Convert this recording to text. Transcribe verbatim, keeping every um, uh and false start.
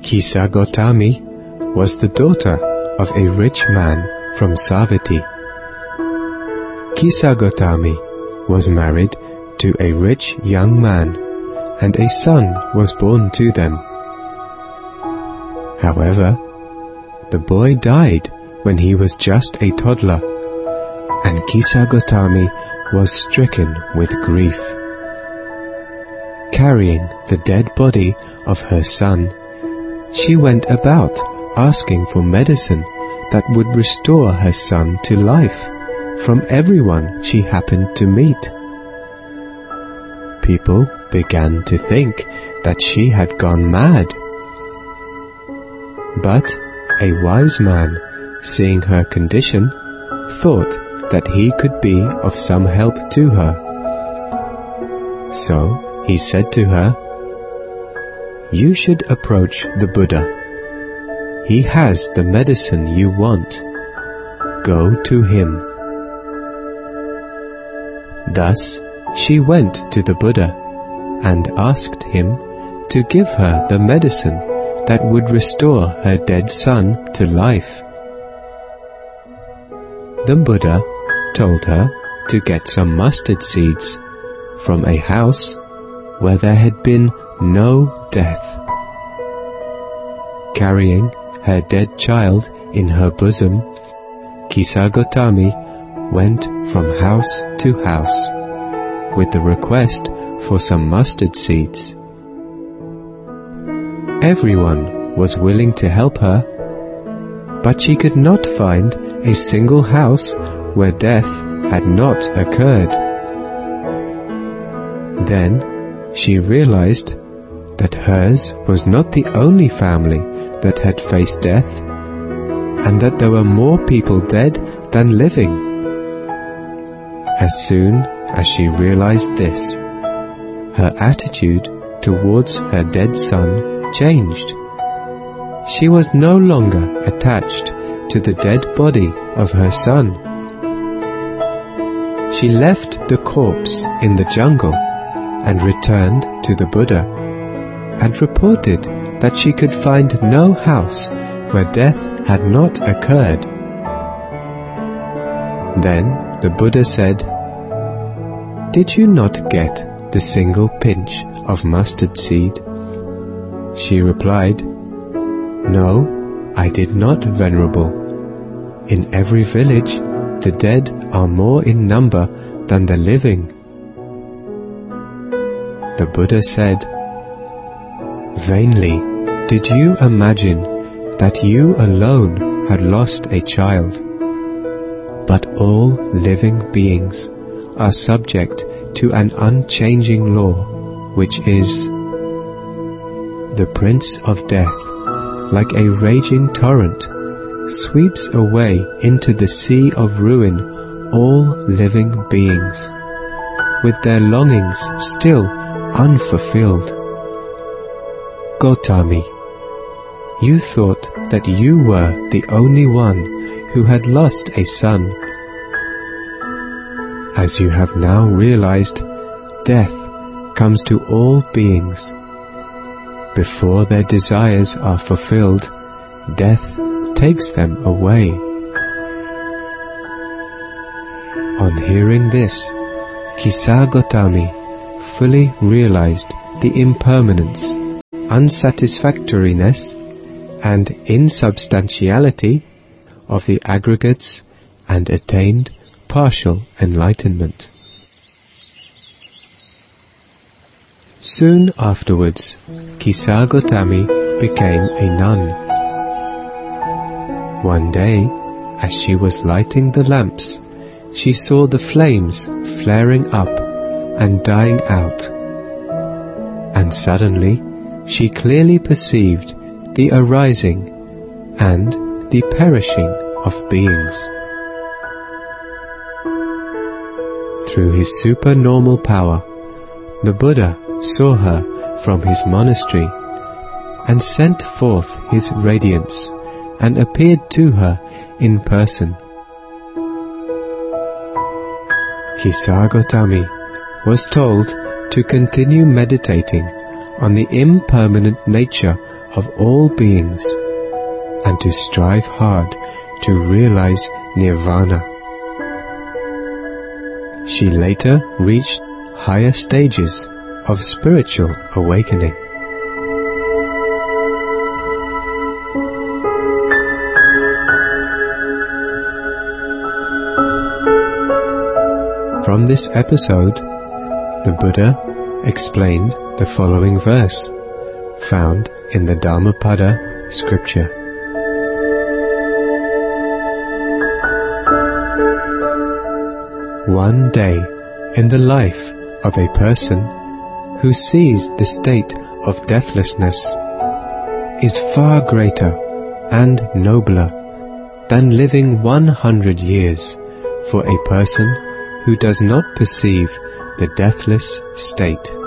Kisa Gotami was the daughter of a rich man from Savatthi. Kisa Gotami was married to a rich young man, and a son was born to them. However, the boy died when he was just a toddler, and Kisa Gotami was stricken with grief. Carrying the dead body of her son, she went about asking for medicine that would restore her son to life from everyone she happened to meet. People began to think that she had gone mad. But a wise man, seeing her condition, thought that he could be of some help to her. So he said to her, "You should approach the Buddha. He has the medicine you want. Go to him." Thus she went to the Buddha and asked him to give her the medicine that would restore her dead son to life. The Buddha told her to get some mustard seeds from a house where there had been no death. Carrying her dead child in her bosom, Kisa Gotami went from house to house with the request for some mustard seeds. Everyone was willing to help her, but she could not find a single house where death had not occurred. Then she realized that hers was not the only family that had faced death, and that there were more people dead than living. As soon as she realized this, her attitude towards her dead son changed. She was no longer attached to the dead body of her son. She left the corpse in the jungle and returned to the Buddha, and reported that she could find no house where death had not occurred. Then the Buddha said, "Did you not get the single pinch of mustard seed?" She replied, "No, I did not, Venerable. In every village the dead are more in number than the living." The Buddha said, "Vainly did you imagine that you alone had lost a child, but all living beings are subject to an unchanging law, which is, the Prince of Death, like a raging torrent, sweeps away into the sea of ruin all living beings, with their longings still unfulfilled. Gotami, you thought that you were the only one who had lost a son. As you have now realized, death comes to all beings. Before their desires are fulfilled, death takes them away." On hearing this, Kisa Gotami fully realized the impermanence, unsatisfactoriness, and insubstantiality of the aggregates, and attained partial enlightenment. Soon afterwards, Kisa Gotami became a nun. One day, as she was lighting the lamps, she saw the flames flaring up and dying out, and suddenly she clearly perceived the arising and the perishing of beings. Through his supernormal power, the Buddha saw her from his monastery and sent forth his radiance and appeared to her in person. Kisa Gotami was told to continue meditating on the impermanent nature of all beings and to strive hard to realize nirvana. She later reached higher stages of spiritual awakening. From this episode, the Buddha explained the following verse, found in the Dhammapada scripture. One day in the life of a person who sees the state of deathlessness is far greater and nobler than living one hundred years for a person who does not perceive the deathless state.